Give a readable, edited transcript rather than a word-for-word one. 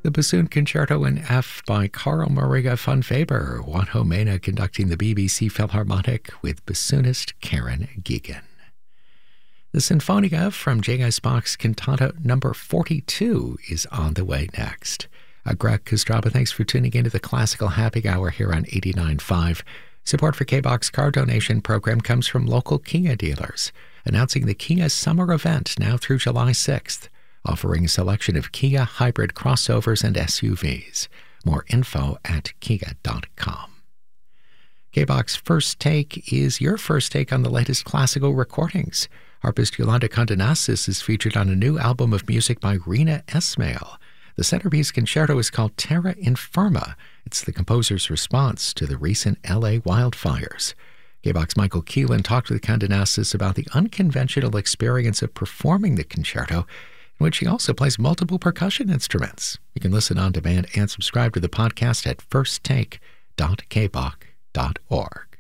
The Bassoon Concerto in F by Carl Maria von Weber, Juan Jomena conducting the BBC Philharmonic with bassoonist Karen Geoghegan. The Sinfonia from J.S. Bach's Cantata No. 42 is on the way next. Greg Kostraba, thanks for tuning into the Classical Happy Hour here on 89.5. Support for K-Bach's car donation program comes from local Kia dealers, announcing the Kia Summer Event now through July 6th, offering a selection of Kia hybrid crossovers and SUVs. More info at kia.com. K-Bach's First Take is your first take on the latest classical recordings. Harpist Yolanda Condenasis is featured on a new album of music by Rina Esmail. The centerpiece concerto is called Terra Infirma. It's the composer's response to the recent L.A. wildfires. K-Bach's Michael Keelan talked with Condenasis about the unconventional experience of performing the concerto, in which he also plays multiple percussion instruments. You can listen on demand and subscribe to the podcast at firsttake.kbach.org.